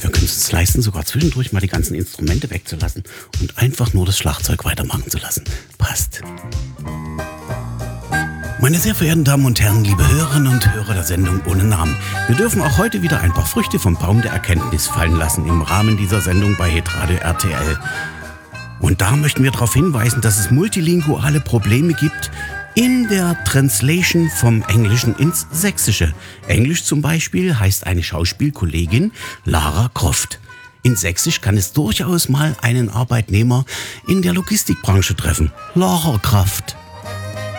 Wir können es uns leisten, sogar zwischendurch mal die ganzen Instrumente wegzulassen und einfach nur das Schlagzeug weitermachen zu lassen. Passt. Meine sehr verehrten Damen und Herren, liebe Hörerinnen und Hörer der Sendung ohne Namen, wir dürfen auch heute wieder ein paar Früchte vom Baum der Erkenntnis fallen lassen im Rahmen dieser Sendung bei Hitradio RTL. Und da möchten wir darauf hinweisen, dass es multilinguale Probleme gibt in der Translation vom Englischen ins Sächsische. Englisch zum Beispiel heißt eine Schauspielkollegin Lara Croft. In Sächsisch kann es durchaus mal einen Arbeitnehmer in der Logistikbranche treffen. Lara Kraft.